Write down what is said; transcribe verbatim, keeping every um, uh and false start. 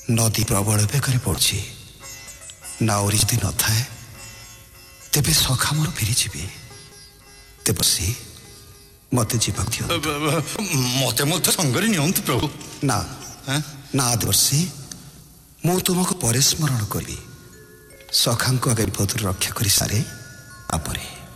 नदी प्रबल बेगर पड़ी नाउरी जदि न थाए तेबे सखा मोर फेरी देवर्षि मत जीवाक मत मत संगरे नियंतु प्रभु ना ना देवर्षि मु तुमको परे स्मरण करी सखा आगे विपद रक्षा कर सारे आपरे